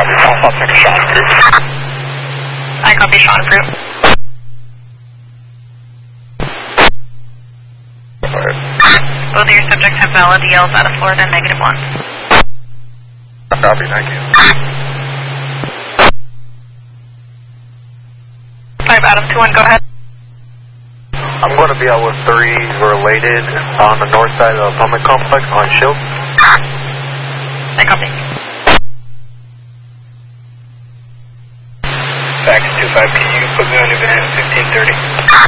Alpha Fox Sean Group. I copy Sean Group. Both of your subjects have valid ELs out of Florida, -1. Copy, thank you. 5 Adam 2-1, go ahead. I'm going to be out with 3 related on the north side of the apartment complex on Shield. I copy. Fax 25, can you put me on New Van 1530?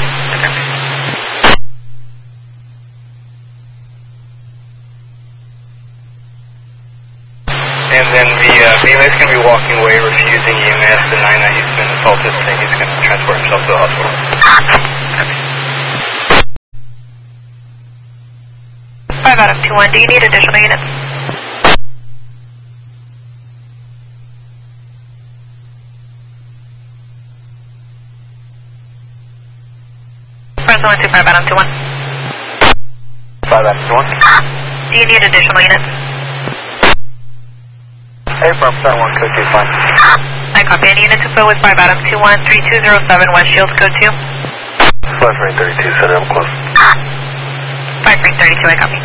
And then the BMA's going to be walking away, refusing EMS, denying that he's been assaulted, saying he's going to transport himself to the hospital. 5 Adam 2-1, do you need additional units? Present 125 Adam 2-1. 5 Adam 2-1. Do you need additional units? Hey, from 1, code 2, fine. I copy. Any unit to fill with 5 Adam 2-1, 3207 West Shields, code 2. 532, set it up close. 5332, I copy.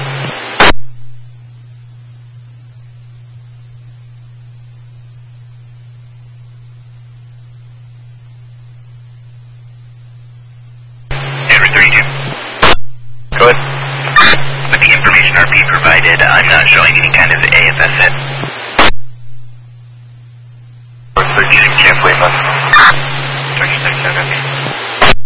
Go ahead. With the information RP provided, I'm not showing any kind of AFS hit. We're searching carefully, man. 36, okay.